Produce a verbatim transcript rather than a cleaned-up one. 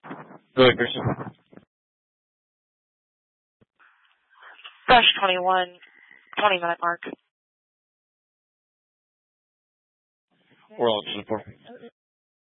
Go ahead, Christian. Rush twenty-one, twenty minute mark. We're all to support.